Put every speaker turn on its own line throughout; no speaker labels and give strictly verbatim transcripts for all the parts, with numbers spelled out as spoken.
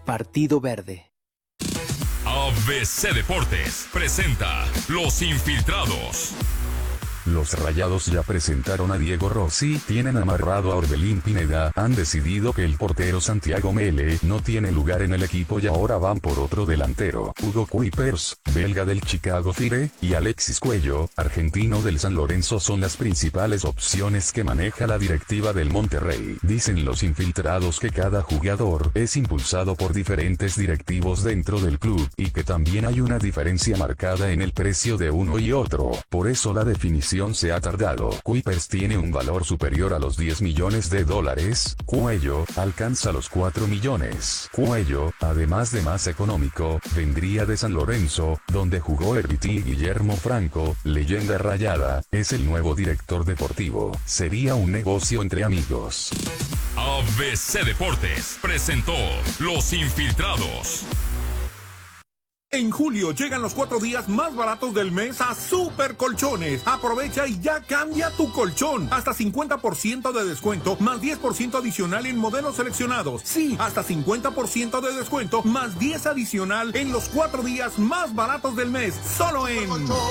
Partido Verde.
A B C Deportes presenta Los Infiltrados.
Los Rayados ya presentaron a Diego Rossi, tienen amarrado a Orbelín Pineda, han decidido que el portero Santiago Mele no tiene lugar en el equipo y ahora van por otro delantero, Hugo Kuipers, belga del Chicago Fire, y Alexis Cuello, argentino del San Lorenzo son las principales opciones que maneja la directiva del Monterrey. Dicen los infiltrados que cada jugador es impulsado por diferentes directivos dentro del club, y que también hay una diferencia marcada en el precio de uno y otro, por eso la definición se ha tardado. Kuipers tiene un valor superior a los diez millones de dólares, Cuello alcanza los cuatro millones. Cuello, además de más económico, vendría de San Lorenzo, donde jugó Herbiti y Guillermo Franco, leyenda rayada, es el nuevo director deportivo. Sería un negocio entre amigos.
A B C Deportes presentó Los Infiltrados.
En julio llegan los cuatro días más baratos del mes a Super Colchones. Aprovecha y ya cambia tu colchón. Hasta cincuenta por ciento de descuento, más diez por ciento adicional en modelos seleccionados. Sí, hasta cincuenta por ciento de descuento, más diez adicional en los cuatro días más baratos del mes. Solo en...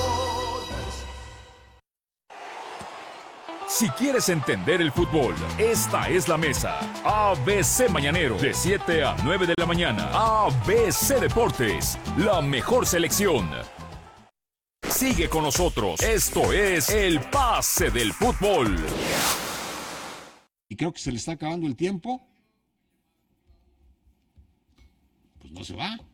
Si quieres entender el fútbol, esta es la mesa. A B C Mañanero, de siete a nueve de la mañana. A B C Deportes, la mejor selección. Sigue con nosotros. Esto es El Pase del Fútbol.
Y creo que se le está acabando el tiempo. Pues no se va.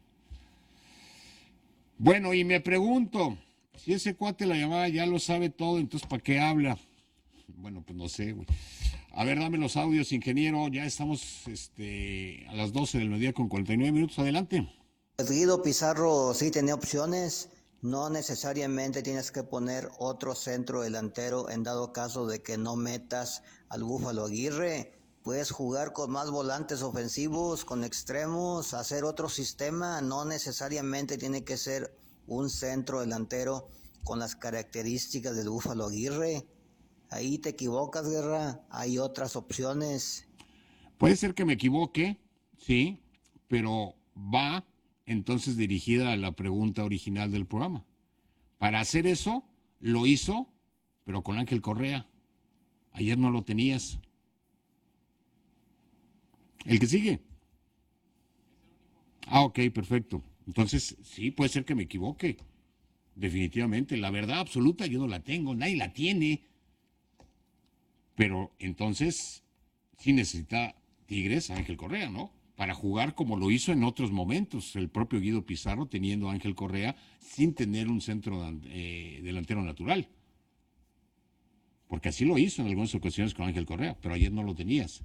Bueno, y me pregunto, si ese cuate la llamada ya lo sabe todo, entonces ¿para qué habla? Bueno, pues no sé, güey. A ver, dame los audios, ingeniero. Ya estamos este, a las doce del mediodía con cuarenta y nueve minutos. Adelante.
Pues Guido Pizarro sí tenía opciones. No necesariamente tienes que poner otro centro delantero en dado caso de que no metas al Búfalo Aguirre. Puedes jugar con más volantes ofensivos, con extremos, hacer otro sistema. No necesariamente tiene que ser un centro delantero con las características del Búfalo Aguirre. Ahí te equivocas, Guerra. Hay otras opciones.
Puede ser que me equivoque, sí, pero va entonces dirigida a la pregunta original del programa. Para hacer eso, lo hizo, pero con Ángel Correa. Ayer no lo tenías. ¿El que sigue? Ah, ok, perfecto. Entonces, sí, puede ser que me equivoque. Definitivamente. La verdad absoluta yo no la tengo, nadie la tiene. Pero entonces sí necesita Tigres a Ángel Correa, ¿no? Para jugar como lo hizo en otros momentos el propio Guido Pizarro, teniendo a Ángel Correa sin tener un centro eh, delantero natural. Porque así lo hizo en algunas ocasiones con Ángel Correa, pero ayer no lo tenías.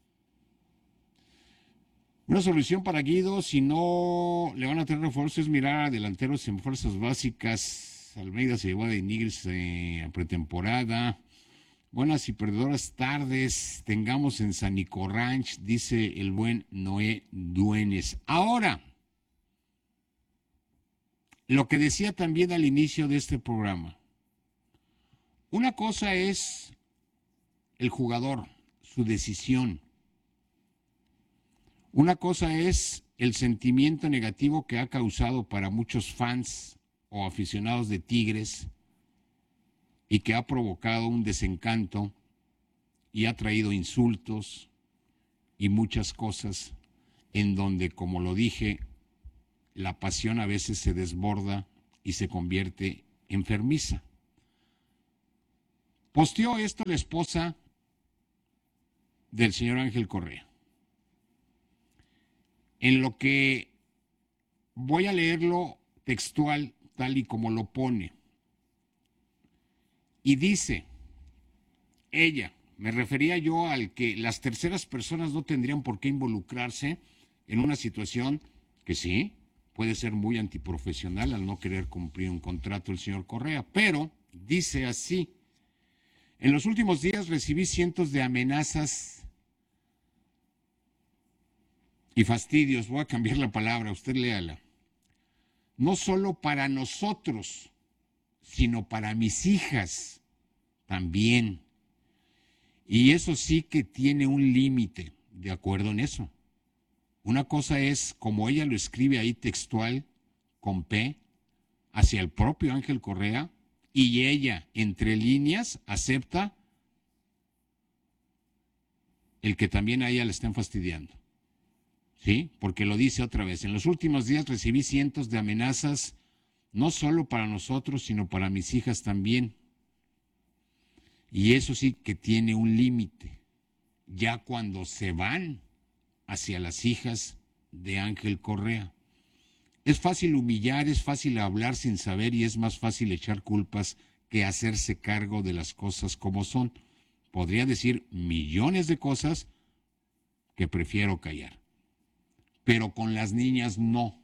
Una solución para Guido, si no le van a tener refuerzos, es mirar a delanteros en fuerzas básicas. Almeida se llevó a Denigres eh, a pretemporada. Buenas y perdedoras tardes, tengamos en San Nico Ranch, dice el buen Noé Duenes. Ahora, lo que decía también al inicio de este programa, una cosa es el jugador, su decisión. Una cosa es el sentimiento negativo que ha causado para muchos fans o aficionados de Tigres, y que ha provocado un desencanto y ha traído insultos y muchas cosas en donde, como lo dije, la pasión a veces se desborda y se convierte enfermiza. Posteó esto la esposa del señor Ángel Correa. En lo que voy a leerlo textual, tal y como lo pone. Y dice, ella, me refería yo al que las terceras personas no tendrían por qué involucrarse en una situación que sí, puede ser muy antiprofesional al no querer cumplir un contrato el señor Correa, pero dice así, en los últimos días recibí cientos de amenazas y fastidios, voy a cambiar la palabra, usted léala, no solo para nosotros, sino para mis hijas también. Y eso sí que tiene un límite, de acuerdo en eso. Una cosa es, como ella lo escribe ahí textual, con P, hacia el propio Ángel Correa, y ella, entre líneas, acepta el que también a ella le estén fastidiando. ¿Sí? Porque lo dice otra vez. En los últimos días recibí cientos de amenazas, no solo para nosotros, sino para mis hijas también. Y eso sí que tiene un límite. Ya cuando se van hacia las hijas de Ángel Correa. Es fácil humillar, es fácil hablar sin saber y es más fácil echar culpas que hacerse cargo de las cosas como son. Podría decir millones de cosas que prefiero callar. Pero con las niñas no.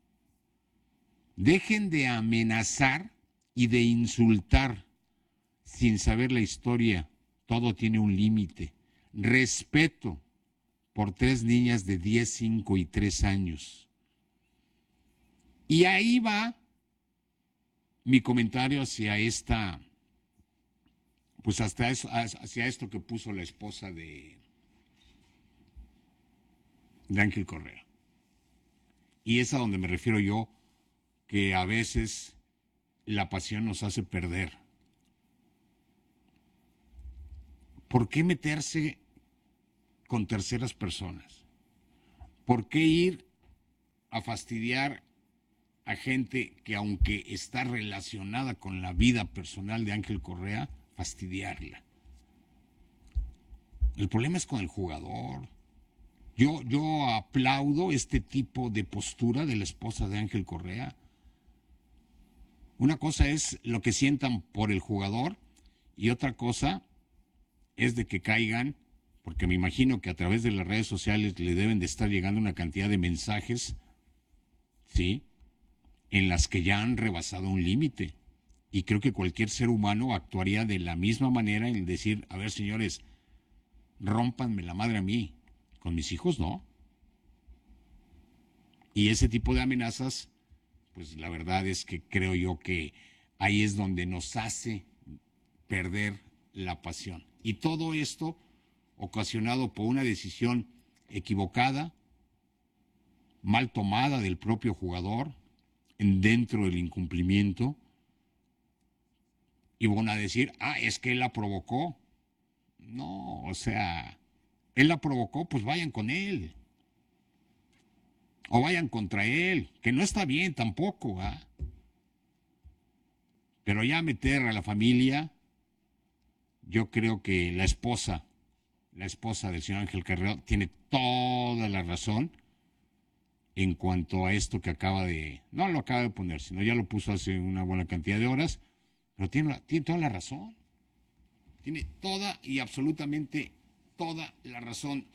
Dejen de amenazar y de insultar sin saber la historia. Todo tiene un límite. Respeto por tres niñas de diez, cinco y tres años. Y ahí va mi comentario hacia esta, pues hasta eso, hacia esto que puso la esposa de, de Ángel Correa. Y es a donde me refiero yo, que a veces la pasión nos hace perder. ¿Por qué meterse con terceras personas? ¿Por qué ir a fastidiar a gente que, aunque está relacionada con la vida personal de Ángel Correa, fastidiarla? El problema es con el jugador. Yo, yo aplaudo este tipo de postura de la esposa de Ángel Correa. Una cosa es lo que sientan por el jugador y otra cosa es de que caigan, porque me imagino que a través de las redes sociales le deben de estar llegando una cantidad de mensajes, ¿sí?, en las que ya han rebasado un límite. Y creo que cualquier ser humano actuaría de la misma manera en decir, a ver, señores, rómpanme la madre a mí. Con mis hijos no. Y ese tipo de amenazas, pues la verdad es que creo yo que ahí es donde nos hace perder la pasión. Y todo esto ocasionado por una decisión equivocada, mal tomada del propio jugador, dentro del incumplimiento, y van a decir, ah, es que él la provocó. No, o sea, él la provocó, pues vayan con él. O vayan contra él, que no está bien tampoco, ¿ah? Pero ya meter a la familia, yo creo que la esposa, la esposa del señor Ángel Correa tiene toda la razón en cuanto a esto que acaba de, no lo acaba de poner, sino ya lo puso hace una buena cantidad de horas, pero tiene, tiene toda la razón. Tiene toda y absolutamente toda la razón.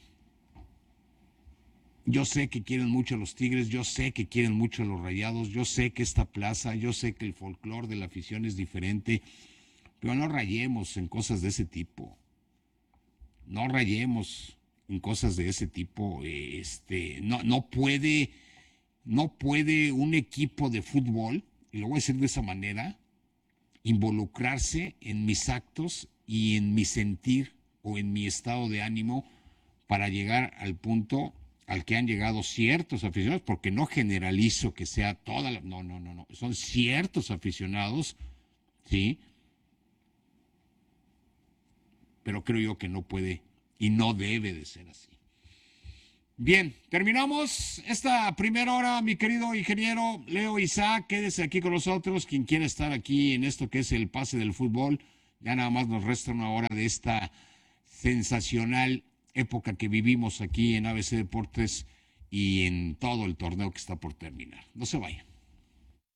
Yo sé que quieren mucho a los Tigres, yo sé que quieren mucho a los Rayados, yo sé que esta plaza, yo sé que el folclore de la afición es diferente, pero no rayemos en cosas de ese tipo. No rayemos en cosas de ese tipo. Este, no, no puede, no puede un equipo de fútbol, y lo voy a decir de esa manera, involucrarse en mis actos y en mi sentir o en mi estado de ánimo para llegar al punto al que han llegado ciertos aficionados, porque no generalizo que sea toda la, no, no, no, no, son ciertos aficionados, ¿sí? Pero creo yo que no puede y no debe de ser así. Bien, terminamos esta primera hora, mi querido ingeniero Leo Isaac. Quédese aquí con nosotros, quien quiera estar aquí en esto que es el pase del fútbol. Ya nada más nos resta una hora de esta sensacional época que vivimos aquí en A B C Deportes y en todo el torneo que está por terminar. No se vayan.